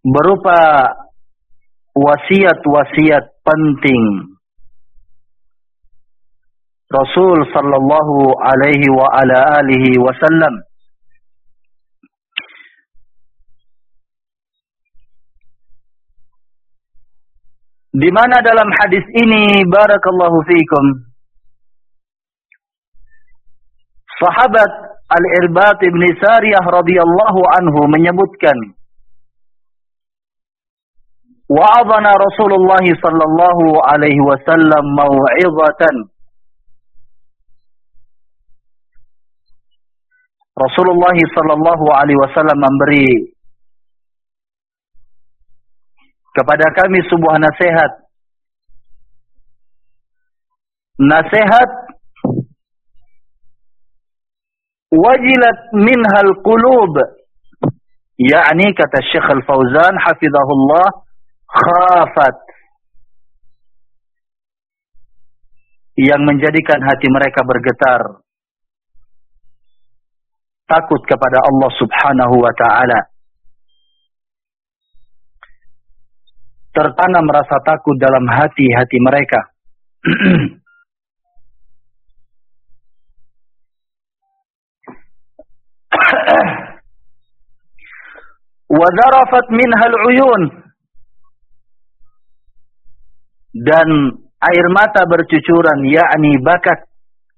berupa wasiat-wasiat penting Rasul sallallahu alaihi wa ala alihi wasallam, di mana dalam hadis ini barakallahu fiikum sahabat Al-Irbad bin Sariyah radhiyallahu anhu menyebutkan, wa'adhana Rasulullah sallallahu alaihi wasallam mau'izatan. Rasulullah sallallahu alaihi wasallam memberi kepada kami sebuah nasihat. Nasihat wajilat minhal qulub, yakni kata Syekh Al-Fauzan hafizahullah, khafat, yang menjadikan hati mereka bergetar, takut kepada Allah subhanahu wa ta'ala. Tertanam rasa takut dalam hati-hati mereka. Wa zarafat minhal uyun, dan air mata bercucuran, yakni bakat.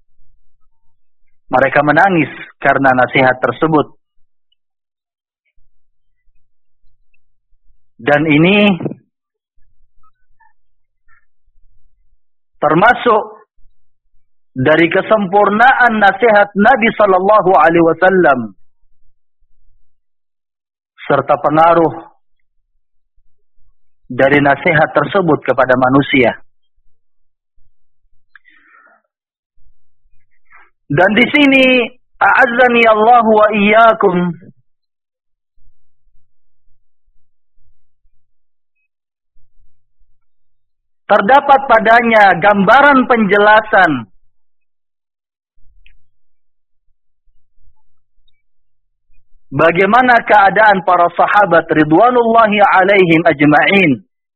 Mereka menangis karena nasihat tersebut. Dan ini termasuk dari kesempurnaan nasihat Nabi sallallahu alaihi wasallam serta pengaruh dari nasihat tersebut kepada manusia. Dan di sini a'azzani Allah wa iyyakum, terdapat padanya gambaran penjelasan bagaimana keadaan para sahabat ridwanullahi alaihim ajma'in,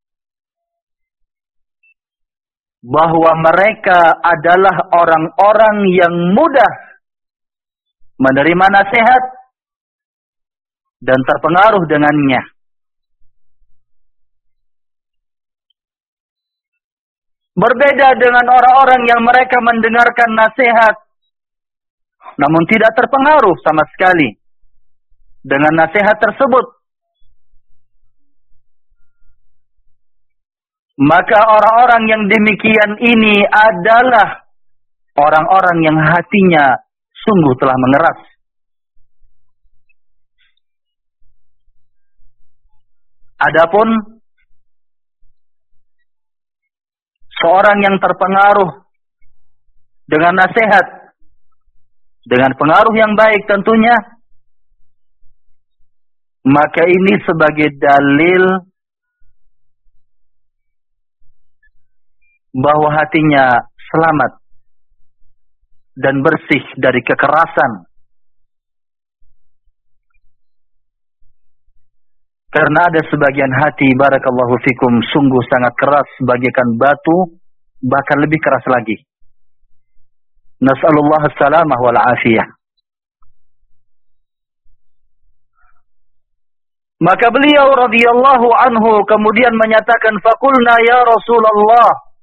bahwa mereka adalah orang-orang yang mudah menerima nasihat dan terpengaruh dengannya. Berbeda dengan orang-orang yang mereka mendengarkan nasihat namun tidak terpengaruh sama sekali dengan nasihat tersebut. Maka orang-orang yang demikian ini adalah orang-orang yang hatinya sungguh telah mengeras. Adapun seorang yang terpengaruh dengan nasihat, dengan pengaruh yang baik tentunya, maka ini sebagai dalil bahwa hatinya selamat dan bersih dari kekerasan. Karena ada sebagian hati, barakallahu fikum, sungguh sangat keras bagaikan batu, bahkan lebih keras lagi. Nas'alullah as-salamah wal afiyah. Maka beliau radhiyallahu anhu kemudian menyatakan, faqulna ya Rasulullah,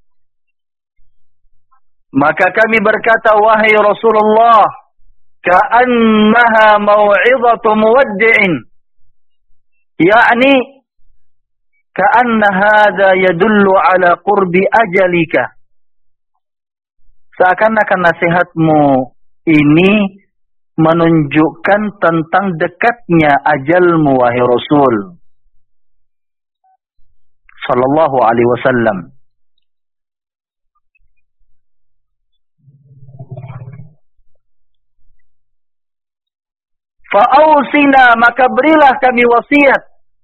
maka kami berkata, wahai Rasulullah, ka'annaha mau'izatu muwaddi'in, yakni ka'anna hadha yadullu ala qurbi ajalika, seakan-akan nasihatmu ini menunjukkan tentang dekatnya ajalmu, wahai Rasul sallallahu alaihi wasallam. Fa'ausina, maka berilah kami wasiat.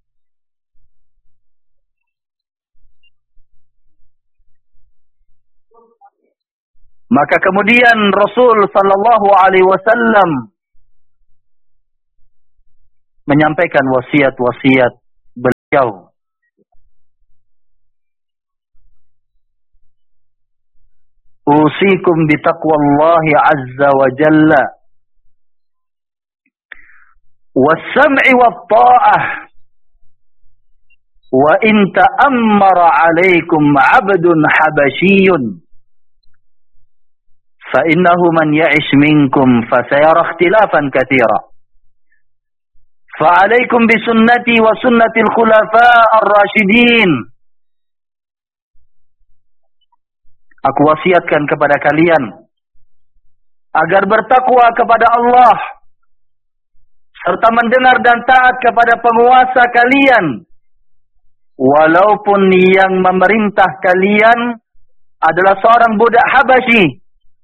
Maka kemudian Rasul sallallahu alaihi wasallam menyampaikan wasiat-wasiat jauh. Usikum bitaqwallahi azza wa jalla was-sam'i wat-ta'ah wa in ta'ammara 'alaikum 'abdun habasyiyun fa innahu man ya'ish minkum fasayara ikhtilafan katsira fa 'alaikum bisunnati wa sunnatil khulafa' ar-rasyidin. Aku wasiatkan kepada kalian agar bertakwa kepada Allah serta mendengar dan taat kepada penguasa kalian, walaupun yang memerintah kalian adalah seorang budak Habasyi.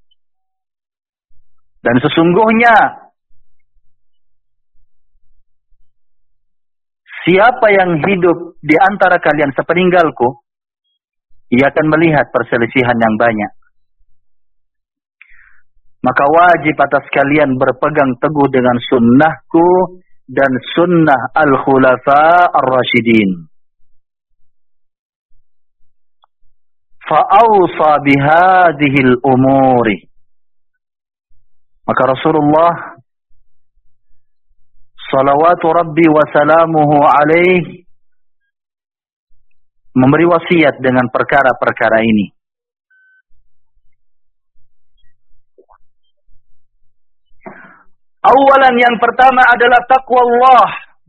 Dan sesungguhnya siapa yang hidup di antara kalian sepeninggalku, ia akan melihat perselisihan yang banyak. Maka wajib atas kalian berpegang teguh dengan sunnahku dan sunnah al-khulafa ar-rasyidin. Fa'awsa bihadihil umuri. Maka Rasulullah salawatu Rabbi wa salamuhu alaihi memberi wasiat dengan perkara-perkara ini. Awalan, yang pertama adalah taqwa Allah.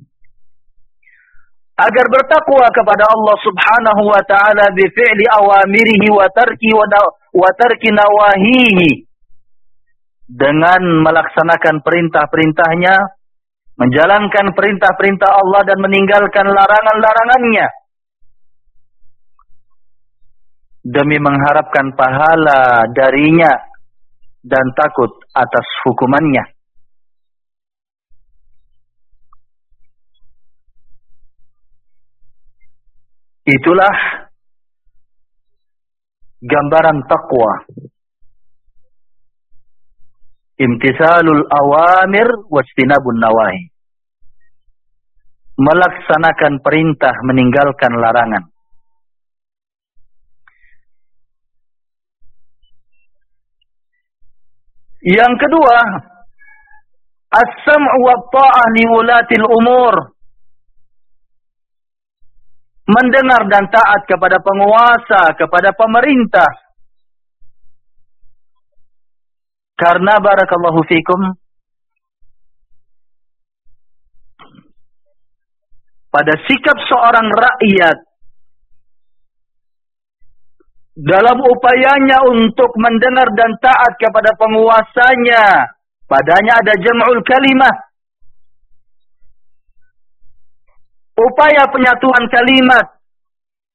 Agar bertakwa kepada Allah subhanahu wa ta'ala bi fi'li awamirihi wa tarki nawahihi. Dengan melaksanakan perintah-perintahnya, menjalankan perintah-perintah Allah dan meninggalkan larangan-larangannya. Demi mengharapkan pahala darinya dan takut atas hukumannya. Itulah gambaran takwa. Imtisalul awamir wajtinabun nawahi. Melaksanakan perintah, meninggalkan larangan. Yang kedua, as-sam'u wa ta'ah li wulatil umur. Mendengar dan taat kepada penguasa, kepada pemerintah. Karena barakallahu fikum, pada sikap seorang rakyat dalam upayanya untuk mendengar dan taat kepada penguasanya, padanya ada jam'ul kalimah. Upaya penyatuan kalimat